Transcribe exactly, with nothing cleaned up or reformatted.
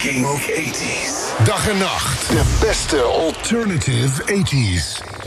King of eighties. Dag en nacht. De beste alternative eighties.